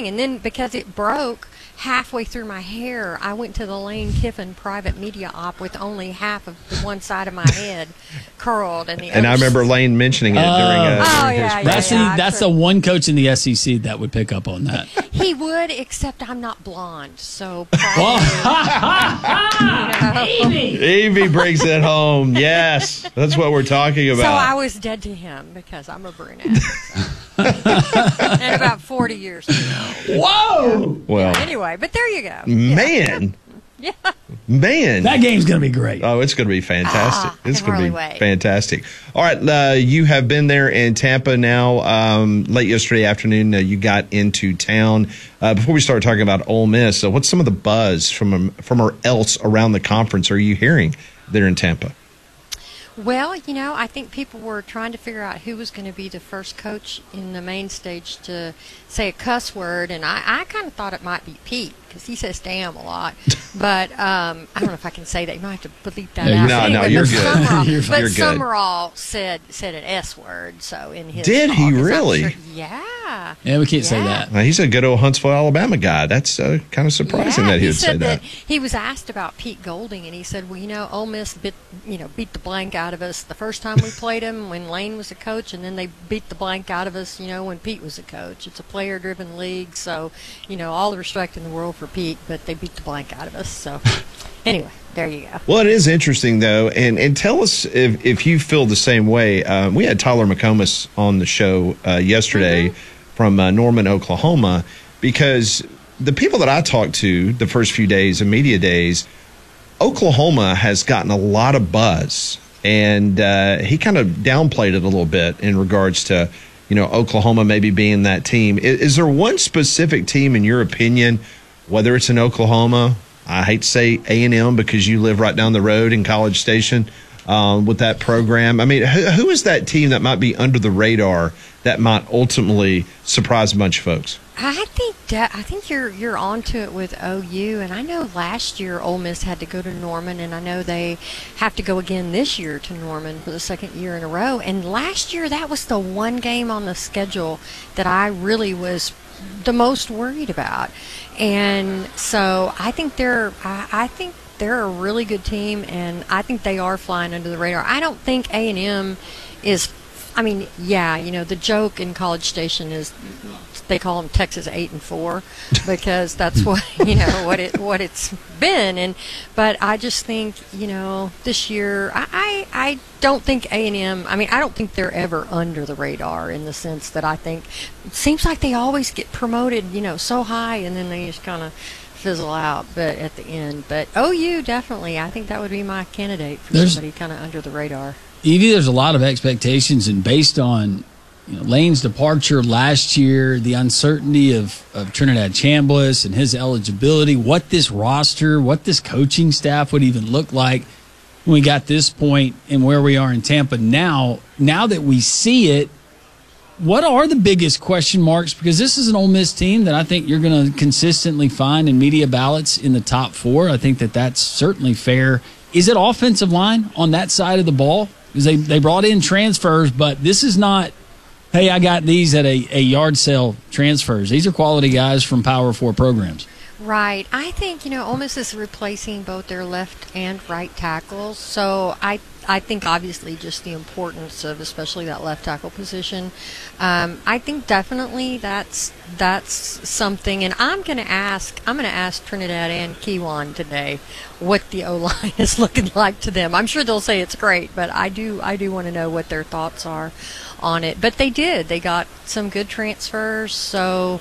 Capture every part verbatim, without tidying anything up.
thing. And then because it broke halfway through my hair, I went to the Lane Kiffin private media op with only half of the one side of my head curled. And the And I remember Lane mentioning it Uh, during, uh, Oh, during yeah, his yeah, That's yeah, the that's sure. the one coach in the S E C that would pick up on that. He would, except I'm not blonde, so probably, you know. Evie brings it home. Yes, that's what we're talking about. So I was dead to him because I'm a brunette. So. And about forty years ago. Whoa! well, Anyway, but there you go. Yeah. man, Yeah. man. That game's going to be great. Oh, it's going to be fantastic. Ah, it's I going to hardly be wait. fantastic. All right, uh, you have been there in Tampa now. Um, late yesterday afternoon, uh, you got into town. Uh, before we start talking about Ole Miss, uh, what's some of the buzz from um, from or else around the conference are you hearing there in Tampa? Well, you know, I think people were trying to figure out who was going to be the first coach in the main stage to say a cuss word, and I, I kind of thought it might be Pete because he says damn a lot. But um, I don't know if I can say that. You might have to bleep that Yeah, out. you're No, But no, anyway, you're but good. Summerall, You're but You're good. Summerall said said an S word, so in his Did talk, he 'cause I'm really? sure- yeah. Yeah, we can't say Yeah. that. Uh, he's a good old Huntsville, Alabama guy. That's uh, kind of surprising Yeah, that he, he would said say that. He was asked about Pete Golding, and he said, "Well, you know, Ole Miss bit, you know, beat the blank out of us the first time we played him when Lane was a coach, and then they beat the blank out of us, you know, when Pete was a coach. It's a player-driven league, so you know, all the respect in the world for Pete, but they beat the blank out of us. So, anyway, there you go. Well, it is interesting, though, and, and tell us if, if you feel the same way. Uh, we had Tyler McComas on the show uh, yesterday Mm-hmm. from uh, Norman, Oklahoma, because the people that I talked to the first few days of media days, Oklahoma has gotten a lot of buzz, and uh, he kind of downplayed it a little bit in regards to, you know, Oklahoma maybe being that team. Is, is there one specific team, in your opinion, whether it's in Oklahoma, I hate to say A and M because you live right down the road in College Station um, with that program. I mean, who, who is that team that might be under the radar that might ultimately surprise a bunch of folks? I think that, I think you're you're onto it with O U, and I know last year Ole Miss had to go to Norman, and I know they have to go again this year to Norman for the second year in a row. And last year that was the one game on the schedule that I really was the most worried about. And so I think they're I, I think they're a really good team, and I think they are flying under the radar. I don't think A and M is. I mean, yeah, you know, the joke in College Station is they call them Texas eight and four because that's what you know what it what it's been. And but I just think you know this year I I, I don't think A and M. I mean, I don't think they're ever under the radar in the sense that I think it seems like they always get promoted, you know, so high and then they just kind of fizzle out but at the end. But O U definitely, I think that would be my candidate for There's- somebody kind of under the radar. Evie, there's a lot of expectations, and based on you know, Lane's departure last year, the uncertainty of, of Trinidad Chambliss and his eligibility, what this roster, what this coaching staff would even look like when we got this point and where we are in Tampa now, now that we see it, what are the biggest question marks? Because this is an Ole Miss team that I think you're going to consistently find in media ballots in the top four. I think that that's certainly fair. Is it offensive line on that side of the ball? Because they, they brought in transfers, but this is not, hey, I got these at a, a yard sale transfers. These are quality guys from Power Four programs. Right. I think, you know, Ole Miss is replacing both their left and right tackles. So I I think obviously just the importance of especially that left tackle position. Um, I think definitely that's that's something. And I'm going to ask I'm going to ask Trinidad and Kiwan today what the O-line is looking like to them. I'm sure they'll say it's great, but I do I do want to know what their thoughts are on it. But they did. They got some good transfers. So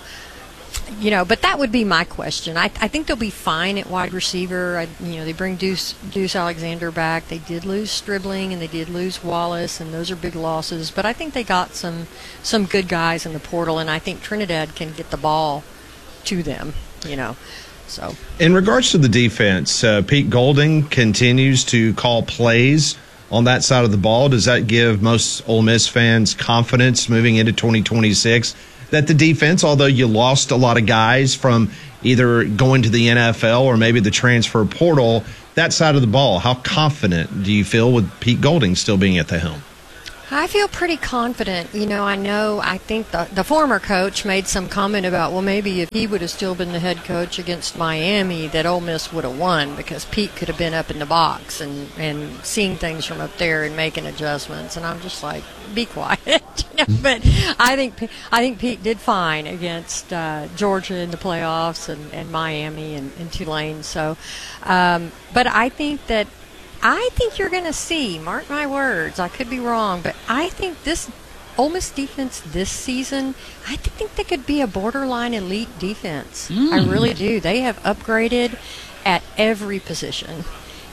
You know, but that would be my question. I, I think they'll be fine at wide receiver. I, you know, they bring Deuce, Deuce Alexander back. They did lose Stribling and they did lose Wallace, and those are big losses. But I think they got some some good guys in the portal, and I think Trinidad can get the ball to them. You know, so in regards to the defense, uh, Pete Golding continues to call plays on that side of the ball. Does that give most Ole Miss fans confidence moving into twenty twenty-six? That the defense, although you lost a lot of guys from either going to the N F L or maybe the transfer portal, that side of the ball, how confident do you feel with Pete Golding still being at the helm? I feel pretty confident. You know, I know, I think the, the former coach made some comment about, well, maybe if he would have still been the head coach against Miami, that Ole Miss would have won because Pete could have been up in the box and, and seeing things from up there and making adjustments. And I'm just like, be quiet. You know, but I think I think Pete did fine against uh, Georgia in the playoffs and, and Miami and, and Tulane. So, um, but I think that I think you're going to see, mark my words, I could be wrong, but I think this Ole Miss defense this season, I think they could be a borderline elite defense. Mm. I really do. They have upgraded at every position.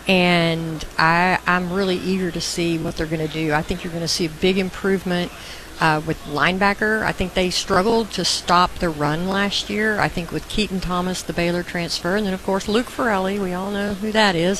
And I, I'm really eager to see what they're going to do. I think you're going to see a big improvement uh, with linebacker. I think they struggled to stop the run last year. I think with Keaton Thomas, the Baylor transfer, and then, of course, Luke Farrelly. We all know who that is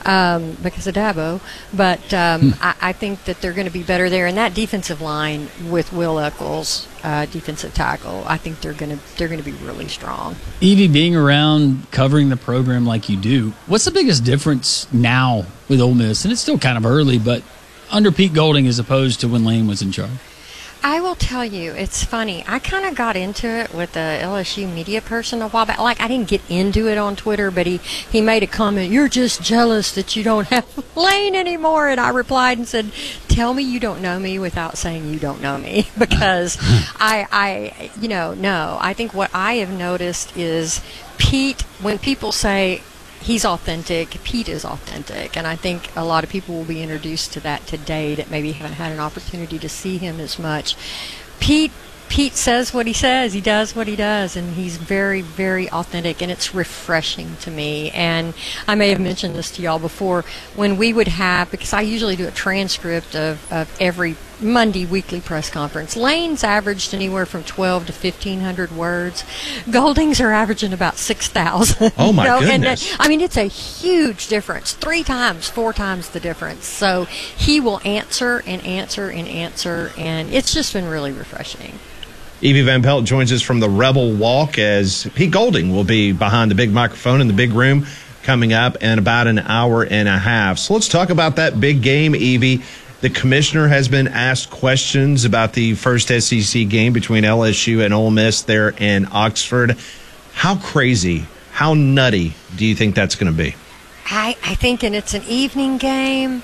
um, because of Dabo. But um, hmm. I, I think that they're going to be better there. And that defensive line with Will Eccles, uh, defensive tackle, I think they're going to they're going to be really strong. Evie, being around covering the program like you do, what's the biggest difference now with Ole Miss? And it's still kind of early, but under Pete Golding as opposed to when Lane was in charge. I will tell you, it's funny. I kind of got into it with a L S U media person a while back. Like, I didn't get into it on Twitter, but he, he made a comment, "You're just jealous that you don't have Lane anymore." And I replied and said, "Tell me you don't know me without saying you don't know me." Because I, I, you know, no. I think what I have noticed is Pete, when people say he's authentic, Pete is authentic, and I think a lot of people will be introduced to that today that maybe haven't had an opportunity to see him as much. Pete Pete says what he says, he does what he does, and he's very, very authentic, and it's refreshing to me. And I may have mentioned this to y'all before, when we would have, because I usually do a transcript of, of every Monday weekly press conference. Lane's averaged anywhere from twelve to fifteen hundred words. Golding's are averaging about six thousand. Oh, my you know? goodness. And, uh, I mean, it's a huge difference, three times, four times the difference. So he will answer and answer and answer, and it's just been really refreshing. Evie Van Pelt joins us from the Rebel Walk as Pete Golding will be behind the big microphone in the big room coming up in about an hour and a half. So let's talk about that big game, Evie. The commissioner has been asked questions about the first S E C game between L S U and Ole Miss there in Oxford. How crazy, how nutty do you think that's going to be? I, I think, and it's an evening game,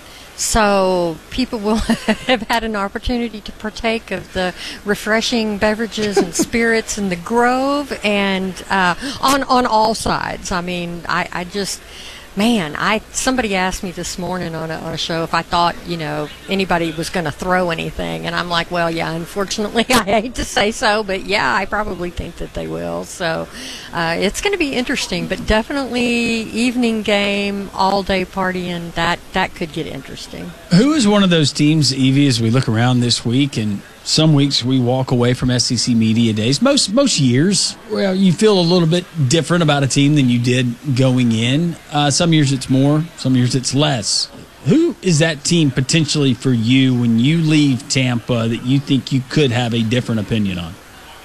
so people will have had an opportunity to partake of the refreshing beverages and spirits in the Grove, and uh, on on all sides. I mean, I, I just, man, I somebody asked me this morning on a, on a show if I thought, you know, anybody was going to throw anything, and I'm like, well, yeah, unfortunately, I hate to say so, but yeah, I probably think that they will. So uh, it's going to be interesting, but definitely evening game, all day partying. That that could get interesting. Who is one of those teams, Evie, as we look around this week, and some weeks we walk away from S E C Media Days, most most years, well, you feel a little bit different about a team than you did going in. Uh, some years it's more, some years it's less. Who is that team potentially for you when you leave Tampa that you think you could have a different opinion on?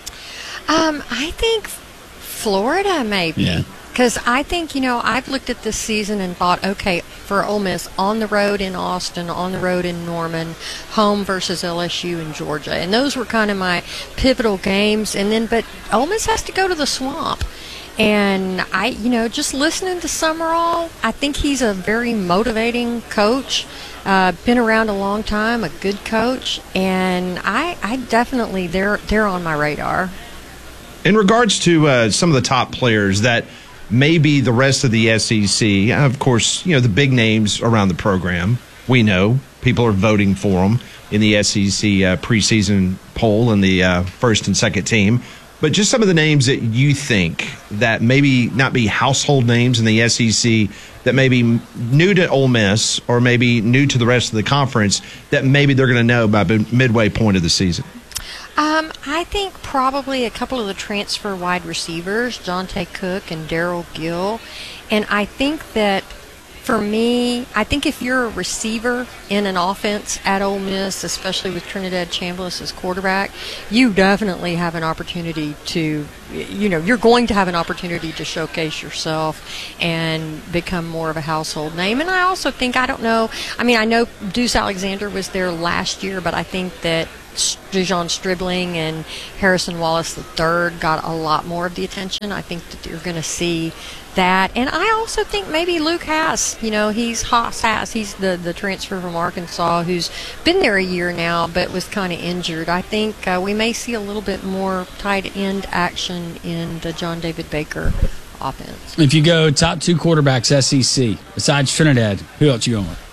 Um, I think Florida, maybe. Yeah. Because I think, you know, I've looked at this season and thought, okay, for Ole Miss, on the road in Austin, on the road in Norman, home versus L S U and Georgia. And those were kind of my pivotal games. And then, but Ole Miss has to go to the Swamp. And I, you know, just listening to Summerall, I think he's a very motivating coach. Uh, been around a long time, a good coach. And I, I definitely, they're, they're on my radar. In regards to uh, some of the top players that maybe the rest of the S E C, of course, you know, the big names around the program, we know people are voting for them in the S E C uh, preseason poll in the uh, first and second team. But just some of the names that you think that maybe not be household names in the S E C, that may be new to Ole Miss or maybe new to the rest of the conference, that maybe they're going to know by the midway point of the season. Um, I think probably a couple of the transfer wide receivers, Jonte Cook and Darryl Gill. And I think that for me, I think if you're a receiver in an offense at Ole Miss, especially with Trinidad Chambliss as quarterback, you definitely have an opportunity to, you know, you're going to have an opportunity to showcase yourself and become more of a household name. And I also think, I don't know, I mean, I know Deuce Alexander was there last year, but I think that Dejon Stribling and Harrison Wallace the third got a lot more of the attention. I think that you're going to see that. And I also think maybe Luke Haas, you know, he's Haas Haas. He's the, the transfer from Arkansas who's been there a year now but was kind of injured. I think uh, we may see a little bit more tight end action in the John David Baker offense. If you go top two quarterbacks S E C, besides Trinidad, who else you going with?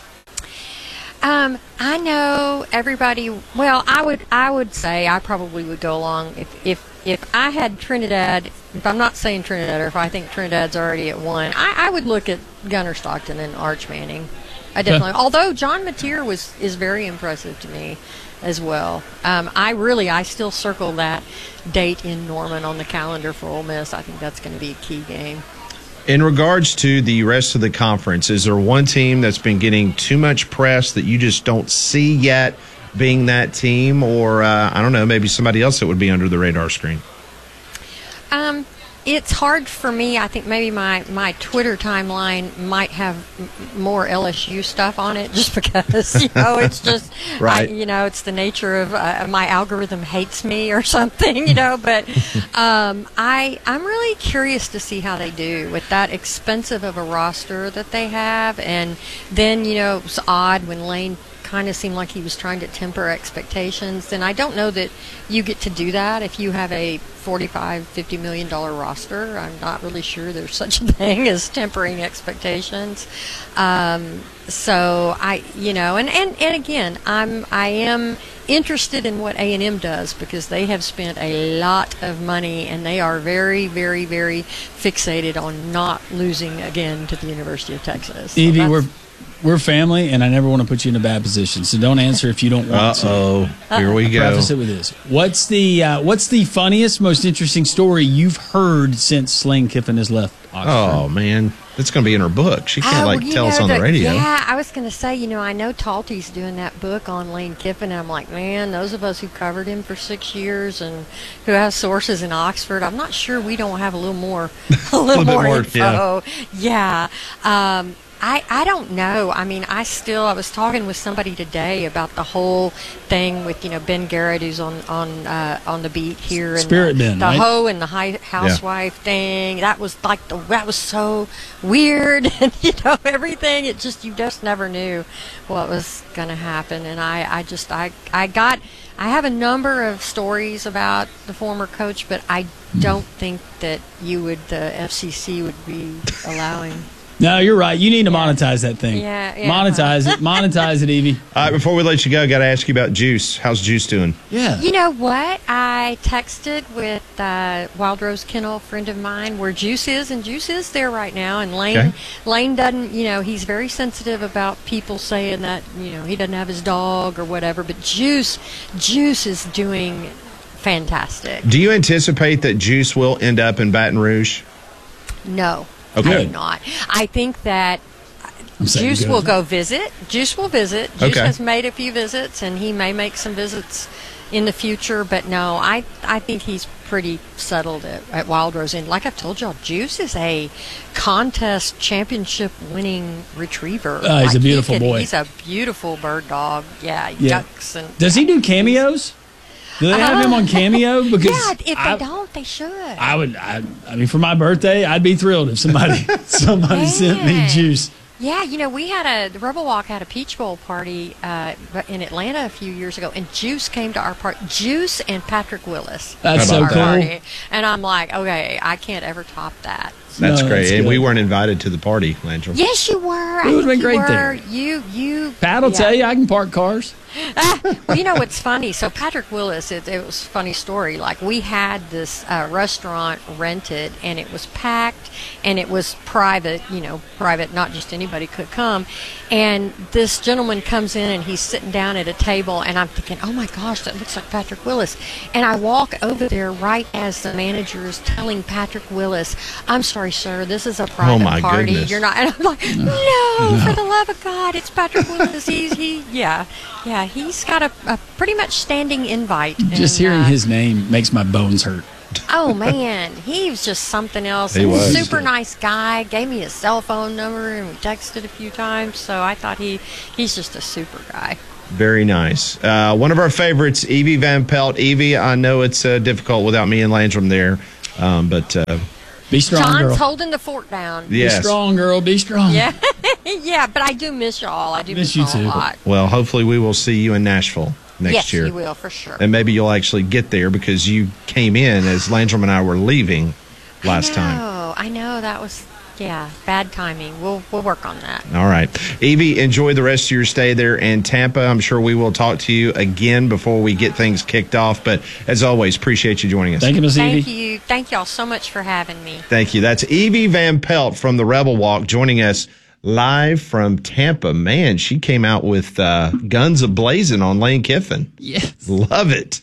Um, I know everybody. Well, I would I would say I probably would go along if if if I had Trinidad. If I'm not saying Trinidad, or if I think Trinidad's already at one, I, I would look at Gunnar Stockton and Arch Manning. I definitely. Okay. Although John Mateer was is very impressive to me as well. Um, I really I still circle that date in Norman on the calendar for Ole Miss. I think that's going to be a key game. In regards to the rest of the conference, is there one team that's been getting too much press that you just don't see yet being that team? Or, uh, I don't know, maybe somebody else that would be under the radar screen? Um, it's hard for me. I think maybe my, my Twitter timeline might have m- more L S U stuff on it just because, you know, it's just, right. I, you know, it's the nature of uh, my algorithm hates me or something, you know, but um, I, I'm really curious to see how they do with that expensive of a roster that they have. And then, you know, it was odd when Lane kind of seemed like he was trying to temper expectations. And I don't know that you get to do that if you have a forty-five, fifty million dollar roster. I'm not really sure there's such a thing as tempering expectations. Um, so I, you know, and, and, and again, I'm, I am interested in what A and M does because they have spent a lot of money and they are very, very, very fixated on not losing again to the University of Texas. So Evie, that's- we're we're family, and I never want to put you in a bad position. So don't answer if you don't want to. Uh-oh. Here we go. Preface it with this: What's the uh, what's the funniest, most interesting story you've heard since Lane Kiffin has left Oxford? Oh, man. That's going to be in her book. She can't, Oh, like, you tell us know, on the radio. Yeah, I was going to say, you know, I know Talty's doing that book on Lane Kiffin, and I'm like, man, those of us who covered him for six years and who have sources in Oxford, I'm not sure we don't have a little more, a little, little bit more, more, info. Yeah. yeah. Um, I, I don't know. I mean, I still, I was talking with somebody today about the whole thing with, you know, Ben Garrett, who's on on uh, on the beat here. And Spirit the, Ben, the right? hoe and the hi- housewife thing. That was like, the that was so weird. And, you know, everything, it just, you just never knew what was going to happen. And I, I just, I, I got, I have a number of stories about the former coach, but I don't think that you would, the F C C would be allowing. No, you're right. You need to monetize that thing. Yeah, yeah. Monetize it. Monetize it, Evie. All right, before we let you go, got to ask you about Juice. How's Juice doing? Yeah. You know what? I texted with uh, Wild Rose Kennel, a friend of mine, where Juice is, and Juice is there right now. And Lane, Okay. Lane doesn't, you know, he's very sensitive about people saying that, you know, he doesn't have his dog or whatever. But Juice, Juice is doing fantastic. Do you anticipate that Juice will end up in Baton Rouge? No, Okay. I do not. I think that I'm saying Juice good. will go visit. Juice will visit. Juice Okay. has made a few visits, and he may make some visits in the future. But no, I I think he's pretty settled at, at Wild Rose. And like I've told y'all, Juice is a contest championship winning retriever. Oh, he's Like, a he beautiful could- boy. He's a beautiful bird dog. Yeah, Yeah. yucks and. Does he do cameos? Do they have him on Cameo? Because Yeah, if I, they don't, they should. I would. I, I mean, for my birthday, I'd be thrilled if somebody somebody sent me Man. Juice. Yeah, you know, we had a the Rebel Walk had a Peach Bowl party uh, in Atlanta a few years ago, and Juice came to our party. Juice and Patrick Willis. That's How so about cool. that? Party. And I'm like, okay, I can't ever top that. That's No, great. that's and good. we weren't invited to the party, Landrum. Yes, you were. I We would've think been you great there. were. You, you. Pat will yeah. tell you I can park cars. Well, you know what's funny? So Patrick Willis, it, it was a funny story. Like we had this uh, restaurant rented, and it was packed, and it was private. You know, private. Not just anybody could come. And this gentleman comes in, and he's sitting down at a table, and I'm thinking, oh my gosh, that looks like Patrick Willis. And I walk over there right as the manager is telling Patrick Willis, I'm sorry. sorry, sir. This is a private Oh, my party. goodness. You're not. And I'm like, no, no, for the love of God, it's Patrick Willis. He's, he, yeah, yeah, he's got a, a pretty much standing invite. Just and, hearing uh, his name makes my bones hurt. Oh, man, he was just something else. He And was. super nice guy. Gave me his cell phone number, and we texted a few times. So I thought he he's just a super guy. Very nice. Uh, one of our favorites, Evie Van Pelt. Evie, I know it's uh, difficult without me and Landrum there, um, but uh, Be strong, John's girl. holding the fort down. yes. Be strong, girl. Be strong. Yeah, yeah, but I do miss y'all. I do Miss miss, you y'all too. a lot. Well, hopefully we will see you in Nashville next yes, year. you will for sure. And maybe you'll actually get there because you came in as Landrum and I were leaving last time. Oh, I know that was yeah bad timing. We'll we'll work on that. All right. Evie, enjoy the rest of your stay there in Tampa. I'm sure we will talk to you again before we get things kicked off. But as always, appreciate you joining us. Thank you, Miss Evie. Thank you, thank y'all so much for having me. Thank you. That's Evie Van Pelt from the Rebel Walk joining us live from Tampa. Man, she came out with uh, guns a-blazing on Lane Kiffin. Yes. Love it.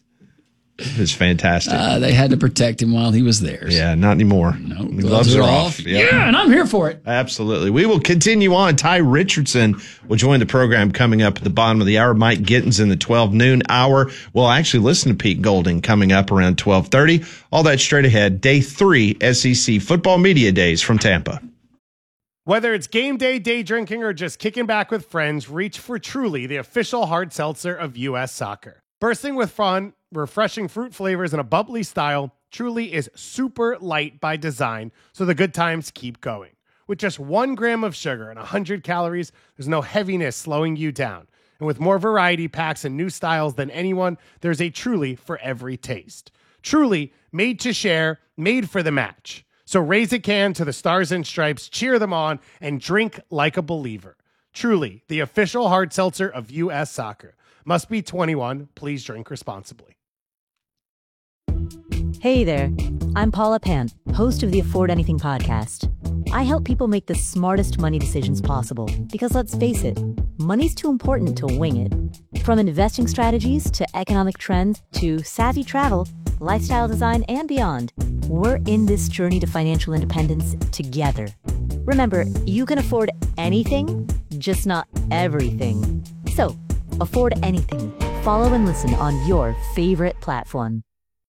It was fantastic. Uh, they had to protect him while he was there. yeah, not anymore. No, The gloves, are off. Yep. Yeah, and I'm here for it. Absolutely. We will continue on. Ty Richardson will join the program coming up at the bottom of the hour. Mike Gittins in the twelve noon hour. We'll actually listen to Pete Golding coming up around twelve thirty. All that straight ahead. Day three S E C Football Media Days from Tampa. Whether it's game day, day drinking, or just kicking back with friends, reach for Truly, the official hard seltzer of U S Soccer. Bursting with fun, refreshing fruit flavors, and a bubbly style, Truly is super light by design, so the good times keep going. With just one gram of sugar and one hundred calories, there's no heaviness slowing you down. And with more variety packs and new styles than anyone, there's a Truly for every taste. Truly, made to share, made for the match. So raise a can to the Stars and Stripes, cheer them on, and drink like a believer. Truly, the official hard seltzer of U S Soccer. Must be twenty-one. Please drink responsibly. Hey there, I'm Paula Pant, host of the Afford Anything podcast. I help people make the smartest money decisions possible because let's face it, money's too important to wing it. From investing strategies to economic trends to savvy travel, lifestyle design, and beyond, we're in this journey to financial independence together. Remember, you can afford anything, just not everything. So, afford anything. Follow and listen on your favorite platform.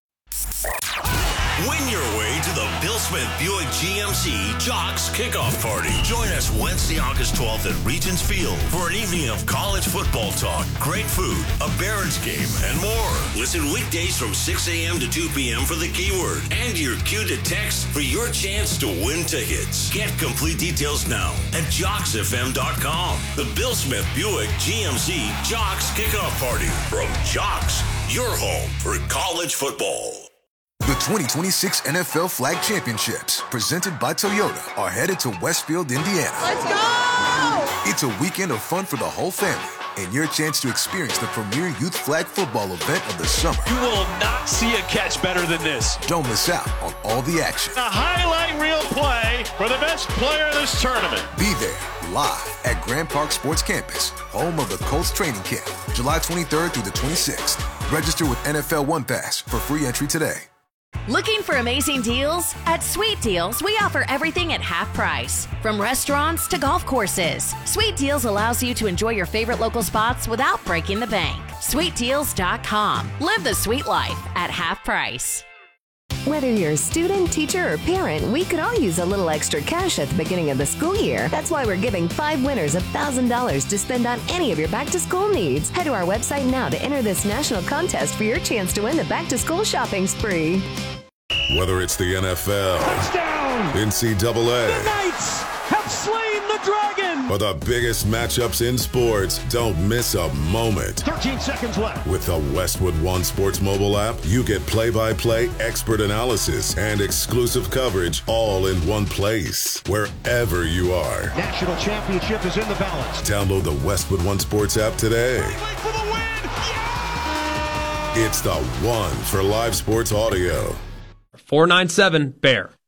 Win your way to the Bill Smith Buick G M C Jocks Kickoff Party. Join us Wednesday, August twelfth at Regents Field for an evening of college football talk, great food, a Barons game, and more. Listen weekdays from six a.m. to two p.m. for the keyword and your cue to text for your chance to win tickets. Get complete details now at jocks f m dot com. The Bill Smith Buick G M C Jocks Kickoff Party from Jocks, your home for college football. The twenty twenty-six N F L Flag Championships, presented by Toyota, are headed to Westfield, Indiana. Let's go! It's a weekend of fun for the whole family and your chance to experience the premier youth flag football event of the summer. You will not see a catch better than this. Don't miss out on all the action. A highlight reel play for the best player of this tournament. Be there live at Grand Park Sports Campus, home of the Colts training camp, July twenty-third through the twenty-sixth. Register with N F L One Pass for free entry today. Looking for amazing deals? At Sweet Deals, we offer everything at half price. From restaurants to golf courses, Sweet Deals allows you to enjoy your favorite local spots without breaking the bank. sweet deals dot com. Live the sweet life at half price. Whether you're a student, teacher, or parent, we could all use a little extra cash at the beginning of the school year. That's why we're giving five winners one thousand dollars to spend on any of your back-to-school needs. Head to our website now to enter this national contest for your chance to win the back-to-school shopping spree. Whether it's the N F L, Touchdown! N C double A, The Knights have slain the dragon! or the biggest matchups in sports, don't miss a moment. thirteen seconds left. With the Westwood One Sports mobile app, you get play-by-play expert analysis and exclusive coverage all in one place, wherever you are. National championship is in the balance. Download the Westwood One Sports app today. For the win! Yeah! It's the one for live sports audio. four nine seven, B E A R.